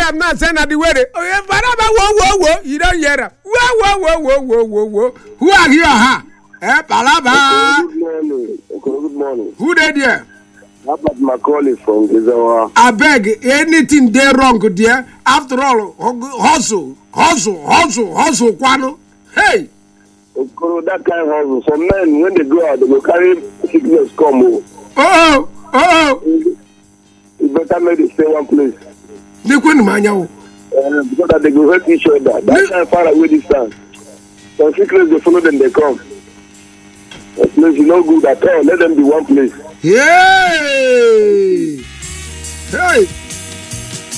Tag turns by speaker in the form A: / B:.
A: am not saying that the way. Oh, yeah, whoa. You don't hear that. Whoa. Who are you, huh? Palaba.
B: Good morning.
A: Who did you?
B: How about my colleague from Gizawa?
A: I beg, anything they wrong, dear. After all, hustle, Kwano. Hey!
B: That kind of hustle. Some men, when they go out, they will carry sickness come.
A: Oh!
B: It's better make they stay one place.
A: They couldn't mind you.
B: Because that they go hurt each other. That time far away distance. Some sickness, they follow them, they come. That place is no good at all. Let them be one place.
A: Hey!